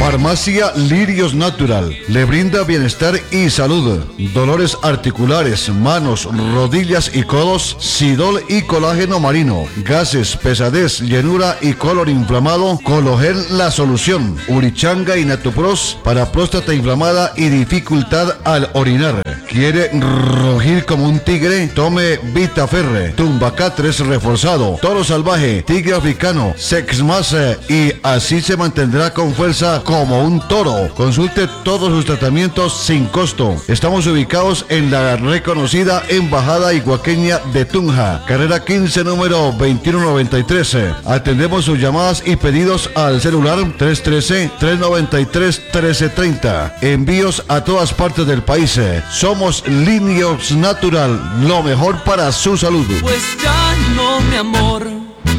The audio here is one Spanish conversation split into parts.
Farmacia Lirios Natural le brinda bienestar y salud. Dolores articulares, manos, rodillas y codos, Sidol y colágeno marino, gases, pesadez, llenura y colon inflamado, Cologel la solución, Urichanga y Natupros para próstata inflamada y dificultad al orinar. ¿Quiere rugir como un tigre? Tome Vitaferre, Tumbacatres reforzado, Toro salvaje, tigre africano, Sexmas y así se mantendrá con fuerza como un toro. Consulte todos sus tratamientos sin costo. Estamos ubicados en la reconocida Embajada Iguaqueña de Tunja, carrera 15, número 2193. Atendemos sus llamadas y pedidos al celular 313-393-1330. Envíos a todas partes del país. Somos Lirios Natural, lo mejor para su salud. Pues ya no, mi amor.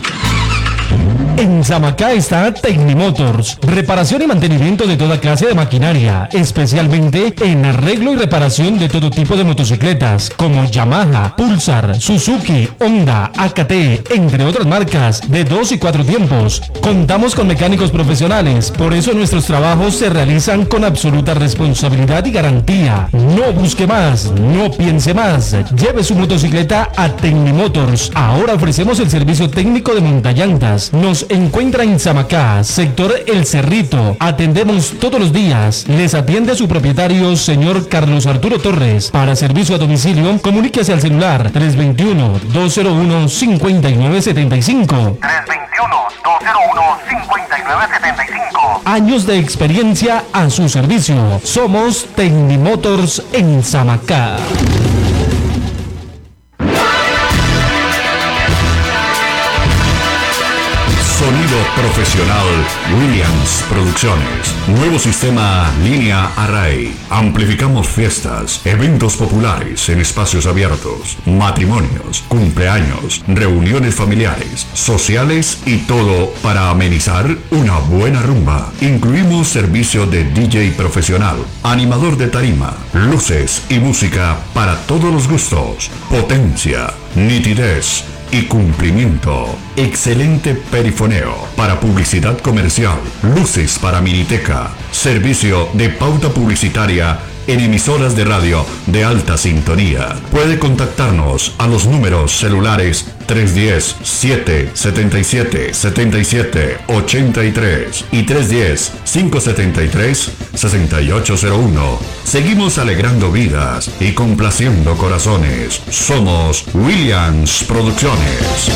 En Samacá está Tecnimotors, reparación y mantenimiento de toda clase de maquinaria, especialmente en arreglo y reparación de todo tipo de motocicletas, como Yamaha, Pulsar, Suzuki, Honda, AKT, entre otras marcas, de 2 y 4 tiempos. Contamos con mecánicos profesionales, por eso nuestros trabajos se realizan con absoluta responsabilidad y garantía. No busque más, no piense más, lleve su motocicleta a Tecnimotors. Ahora ofrecemos el servicio técnico de montallantas. Nos encuentra en Samacá, sector El Cerrito. Atendemos todos los días. Les atiende su propietario, señor Carlos Arturo Torres. Para servicio a domicilio, comuníquese al celular 321-201-5975. 321-201-5975. Años de experiencia a su servicio. Somos Tecnimotors en Samacá. Sonido profesional Williams Producciones. Nuevo sistema línea Array. Amplificamos fiestas, eventos populares en espacios abiertos, matrimonios, cumpleaños, reuniones familiares, sociales y todo para amenizar una buena rumba. Incluimos servicio de DJ profesional, animador de tarima, luces y música para todos los gustos. Potencia, nitidez y cumplimiento. Excelente perifoneo para publicidad comercial, luces para miniteca, servicio de pauta publicitaria en emisoras de radio de alta sintonía. Puede contactarnos a los números celulares 310-777-7783 y 310-573-6801. Seguimos alegrando vidas y complaciendo corazones. Somos Williams Producciones.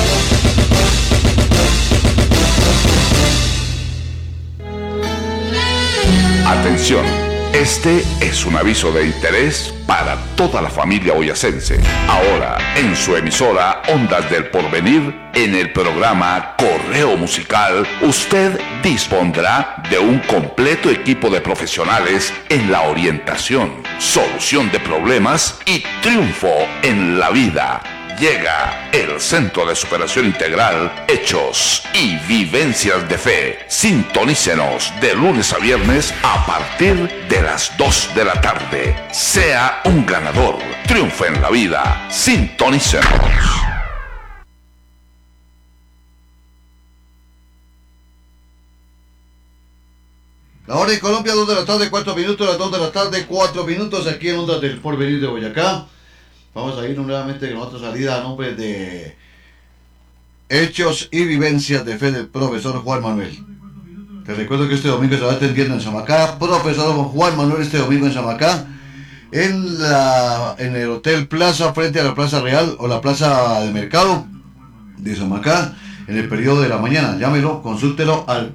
Atención, este es un aviso de interés para toda la familia boyacense. Ahora, en su emisora Ondas del Porvenir, en el programa Correo Musical, usted dispondrá de un completo equipo de profesionales en la orientación, solución de problemas y triunfo en la vida. Llega el Centro de Superación Integral, Hechos y Vivencias de Fe. Sintonícenos de lunes a viernes a partir de las 2 de la tarde. Sea un ganador, triunfa en la vida. Sintonícenos. La hora en Colombia, 2 de la tarde, 4 minutos, las 2 de la tarde, 4 minutos, aquí en Ondas del Porvenir de Boyacá. Vamos a ir nuevamente con otra salida a nombre de Hechos y Vivencias de Fe del profesor Juan Manuel. Te recuerdo que este domingo se va atendiendo en Samacá, profesor Juan Manuel, este domingo en Samacá, en el Hotel Plaza, frente a la Plaza Real o la Plaza de Mercado de Samacá, en el periodo de la mañana. Llámelo, consúltelo al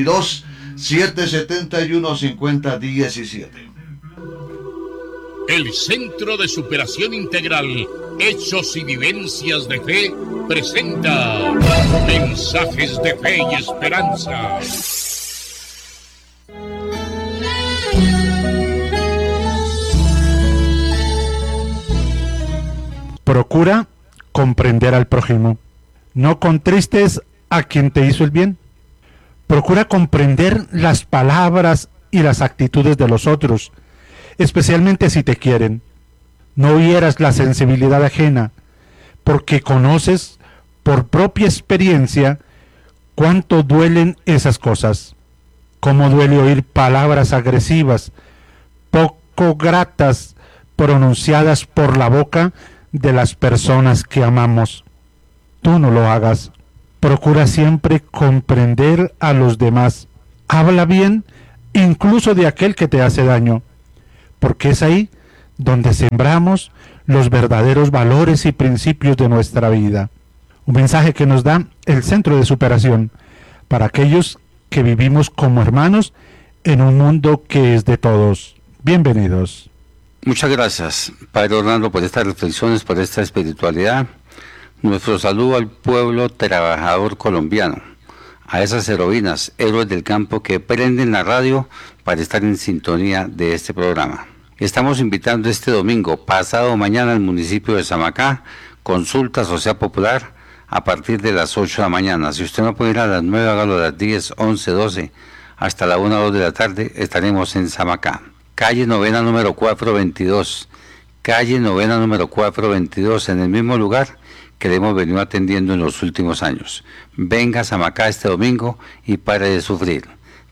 322-771-5017. El Centro de Superación Integral, Hechos y Vivencias de Fe, presenta mensajes de fe y esperanza. Procura comprender al prójimo. No contristes a quien te hizo el bien. Procura comprender las palabras y las actitudes de los otros, especialmente si te quieren. No hieras la sensibilidad ajena, porque conoces por propia experiencia cuánto duelen esas cosas. Cómo duele oír palabras agresivas, poco gratas, pronunciadas por la boca de las personas que amamos. Tú no lo hagas. Procura siempre comprender a los demás. Habla bien incluso de aquel que te hace daño, porque es ahí donde sembramos los verdaderos valores y principios de nuestra vida. Un mensaje que nos da el Centro de Superación para aquellos que vivimos como hermanos en un mundo que es de todos. Bienvenidos. Muchas gracias, Padre Orlando, por estas reflexiones, por esta espiritualidad. Nuestro saludo al pueblo trabajador colombiano, a esas heroínas, héroes del campo que prenden la radio para estar en sintonía de este programa. Estamos invitando este domingo, pasado mañana, al municipio de Samacá, consulta social popular a partir de las 8 de la mañana. Si usted no puede ir a las 9, hágalo a las 10, 11, 12, hasta la 1 o 2 de la tarde, estaremos en Samacá. Calle Novena número 422, calle Novena número 422, en el mismo lugar que le hemos venido atendiendo en los últimos años. Venga a Samacá este domingo y pare de sufrir.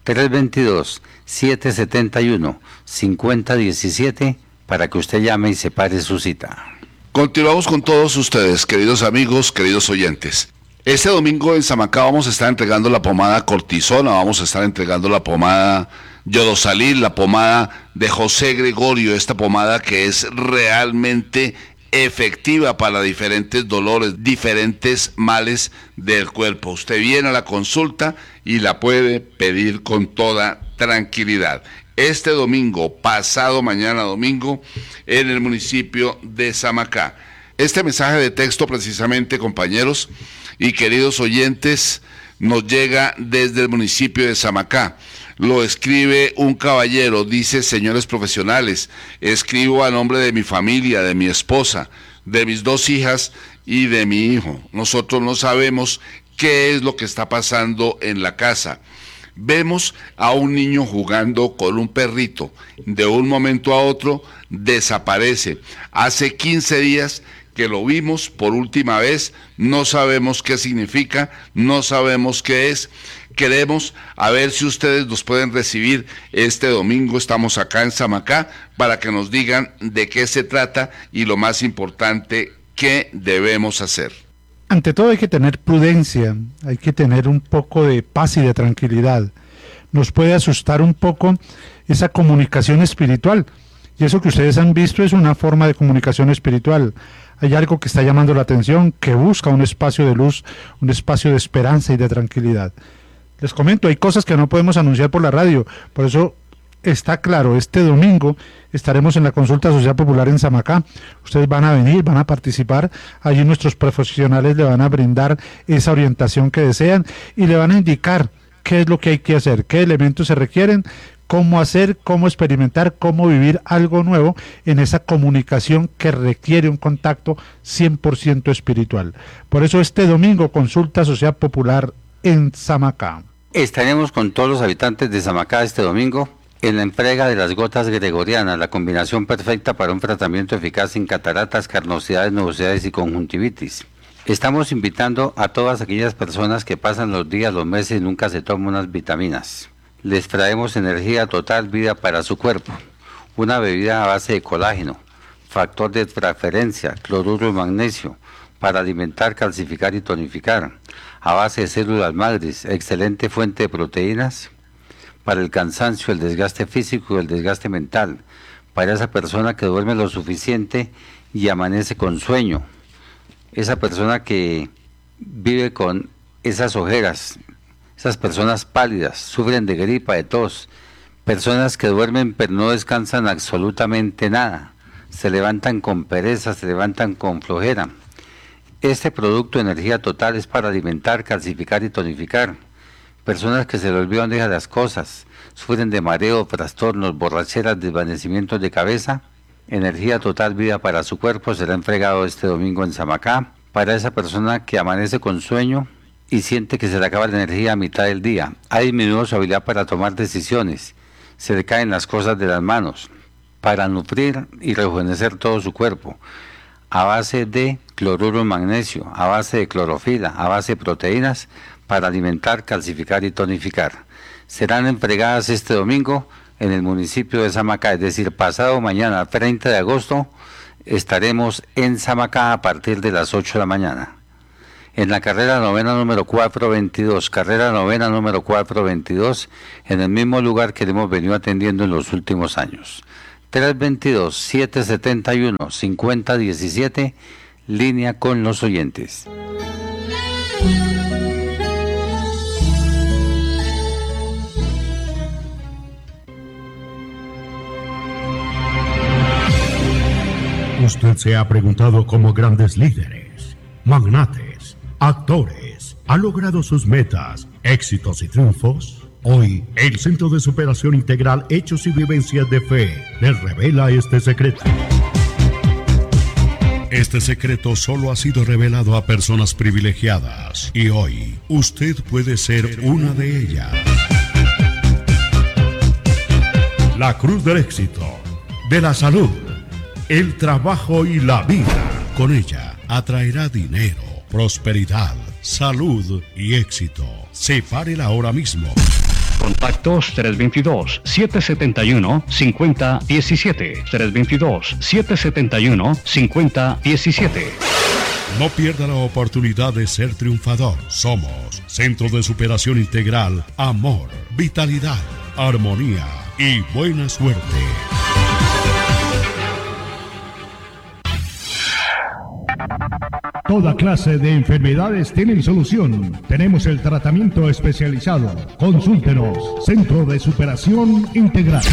322-771-5017 para que usted llame y separe su cita. Continuamos con todos ustedes, queridos amigos, queridos oyentes. Este domingo en Samacá vamos a estar entregando la pomada Cortisona, vamos a estar entregando la pomada Yodosalil, la pomada de José Gregorio, esta pomada que es realmente efectiva para diferentes dolores, diferentes males del cuerpo. Usted viene a la consulta y la puede pedir con toda tranquilidad. Este domingo, pasado mañana domingo, en el municipio de Samacá. Este mensaje de texto precisamente, compañeros y queridos oyentes, nos llega desde el municipio de Samacá. Lo escribe un caballero, dice: señores profesionales, escribo a nombre de mi familia, de mi esposa, de mis 2 hijas y de mi hijo. Nosotros no sabemos qué es lo que está pasando en la casa. Vemos a un niño jugando con un perrito. De un momento a otro desaparece. Hace 15 días que lo vimos por última vez. No sabemos qué significa, no sabemos qué es. Queremos a ver si ustedes nos pueden recibir este domingo. Estamos acá en Samacá para que nos digan de qué se trata y, lo más importante, qué debemos hacer. Ante todo hay que tener prudencia, hay que tener un poco de paz y de tranquilidad. Nos puede asustar un poco esa comunicación espiritual, y eso que ustedes han visto es una forma de comunicación espiritual. Hay algo que está llamando la atención, que busca un espacio de luz, un espacio de esperanza y de tranquilidad. Les comento, hay cosas que no podemos anunciar por la radio, por eso está claro, este domingo estaremos en la consulta social popular en Samacá. Ustedes van a venir, van a participar, allí nuestros profesionales le van a brindar esa orientación que desean y le van a indicar qué es lo que hay que hacer, qué elementos se requieren, cómo hacer, cómo experimentar, cómo vivir algo nuevo en esa comunicación que requiere un contacto 100% espiritual. Por eso este domingo, consulta social popular en Samacá. Estaremos con todos los habitantes de Samacá este domingo en la entrega de las gotas gregorianas, la combinación perfecta para un tratamiento eficaz en cataratas, carnosidades, nubosidades y conjuntivitis. Estamos invitando a todas aquellas personas que pasan los días, los meses y nunca se toman unas vitaminas. Les traemos energía total, vida para su cuerpo. Una bebida a base de colágeno, factor de transferencia, cloruro de magnesio, para alimentar, calcificar y tonificar. A base de células madres, excelente fuente de proteínas para el cansancio, el desgaste físico y el desgaste mental, para esa persona que duerme lo suficiente y amanece con sueño, esa persona que vive con esas ojeras, esas personas pálidas, sufren de gripa, de tos, personas que duermen pero no descansan absolutamente nada, se levantan con pereza, se levantan con flojera. Este producto de energía total es para alimentar, calcificar y tonificar. Personas que se les olvidan de las cosas, sufren de mareo, trastornos, borracheras, desvanecimientos de cabeza. Energía total, vida para su cuerpo, será entregado este domingo en Samacá. Para esa persona que amanece con sueño y siente que se le acaba la energía a mitad del día, ha disminuido su habilidad para tomar decisiones, se le caen las cosas de las manos, para nutrir y rejuvenecer todo su cuerpo, a base de cloruro de magnesio, a base de clorofila, a base de proteínas, para alimentar, calcificar y tonificar. serán entregadas este domingo en el municipio de Samacá, es decir, pasado mañana, 30 de agosto, estaremos en Samacá a partir de las 8 de la mañana. En la carrera novena número 422, en el mismo lugar que hemos venido atendiendo en los últimos años. 322-771-5017, línea con los oyentes. Usted se ha preguntado cómo grandes líderes, magnates, actores han logrado sus metas, éxitos y triunfos. Hoy, el Centro de Superación Integral Hechos y Vivencias de Fe les revela este secreto. Este secreto solo ha sido revelado a personas privilegiadas y hoy usted puede ser una de ellas. La cruz del éxito, de la salud, el trabajo y la vida. Con ella atraerá dinero, prosperidad, salud y éxito. Sepárela ahora mismo. Contactos 322-771-5017. 322-771-5017. No pierda la oportunidad de ser triunfador. Somos Centro de Superación Integral, Amor, Vitalidad, Armonía y Buena Suerte. Toda clase de enfermedades tienen solución. Tenemos el tratamiento especializado. Consúltenos. Centro de Superación Integral.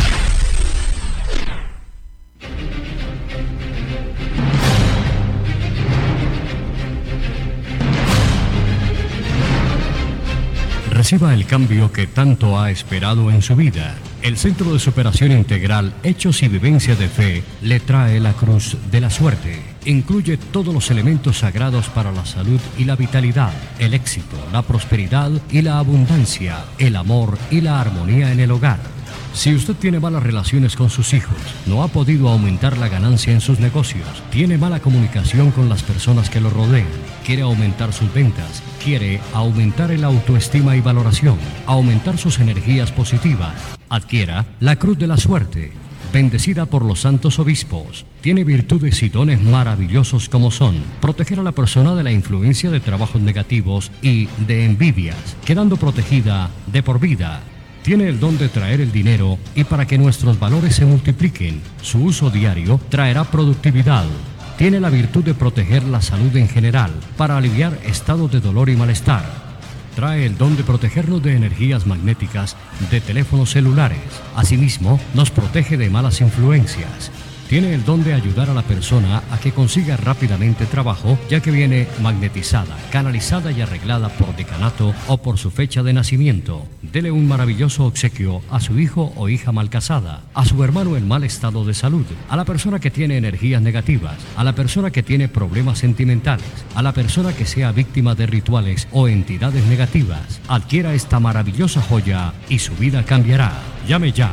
Reciba el cambio que tanto ha esperado en su vida. El Centro de Superación Integral Hechos y Vivencias de Fe le trae la Cruz de la Suerte. Incluye todos los elementos sagrados para la salud y la vitalidad, el éxito, la prosperidad y la abundancia, el amor y la armonía en el hogar. Si usted tiene malas relaciones con sus hijos, no ha podido aumentar la ganancia en sus negocios, tiene mala comunicación con las personas que lo rodean, quiere aumentar sus ventas, quiere aumentar el autoestima y valoración, aumentar sus energías positivas, adquiera la Cruz de la Suerte, bendecida por los santos obispos. Tiene virtudes y dones maravillosos como son proteger a la persona de la influencia de trabajos negativos y de envidias, quedando protegida de por vida. Tiene el don de traer el dinero y para que nuestros valores se multipliquen, su uso diario traerá productividad. Tiene la virtud de proteger la salud en general, para aliviar estados de dolor y malestar. Trae el don de protegernos de energías magnéticas de teléfonos celulares. Asimismo, nos protege de malas influencias. Tiene el don de ayudar a la persona a que consiga rápidamente trabajo, ya que viene magnetizada, canalizada y arreglada por decanato o por su fecha de nacimiento. Dele un maravilloso obsequio a su hijo o hija mal casada, a su hermano en mal estado de salud, a la persona que tiene energías negativas, a la persona que tiene problemas sentimentales, a la persona que sea víctima de rituales o entidades negativas. Adquiera esta maravillosa joya y su vida cambiará. Llame ya,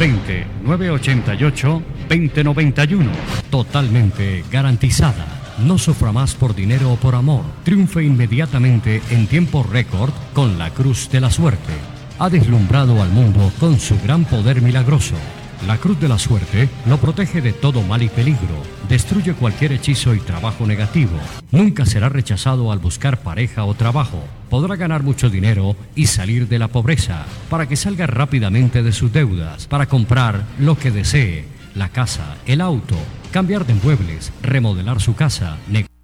320-988-2091. Totalmente garantizada. No sufra más por dinero o por amor. Triunfe inmediatamente en tiempo récord con la Cruz de la Suerte. Ha deslumbrado al mundo con su gran poder milagroso. La Cruz de la Suerte lo protege de todo mal y peligro. Destruye cualquier hechizo y trabajo negativo. Nunca será rechazado al buscar pareja o trabajo. Podrá ganar mucho dinero y salir de la pobreza, para que salga rápidamente de sus deudas, para comprar lo que desee, la casa, el auto, cambiar de muebles, remodelar su casa,